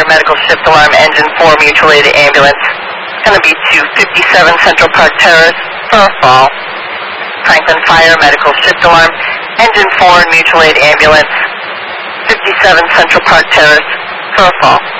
Fire Medical Shift Alarm, Engine 4, Mutual Aid Ambulance. It's going to be to 57 Central Park Terrace for a fall. Franklin Fire Medical Shift Alarm, Engine 4, Mutual Aid Ambulance, 57 Central Park Terrace for a fall.